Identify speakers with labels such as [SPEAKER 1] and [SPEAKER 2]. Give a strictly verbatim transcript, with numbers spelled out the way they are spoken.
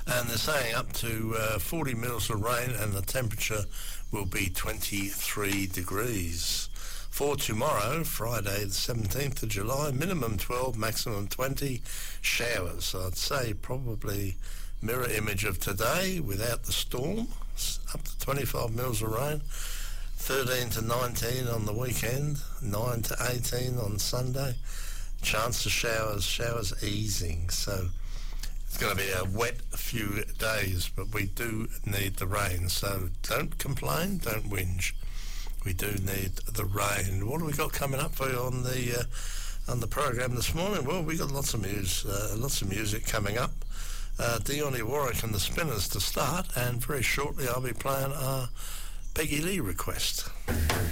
[SPEAKER 1] and they're saying up to uh, forty mils of rain, and the temperature will be twenty-three degrees. For tomorrow, Friday the seventeenth of July, minimum twelve, maximum twenty, showers. I'd say probably mirror image of today without the storm, up to twenty-five mils of rain. thirteen to nineteen on the weekend, nine to eighteen on Sunday. Chance of showers, showers easing, so it's going to be a wet few days, but we do need the rain, so don't complain, don't whinge. We do need the rain. What have we got coming up for you on the uh, on the program this morning? Well, we got lots of music, uh, lots of music coming up. Uh, Dionne Warwick and the Spinners to start, and very shortly I'll be playing our Peggy Lee request.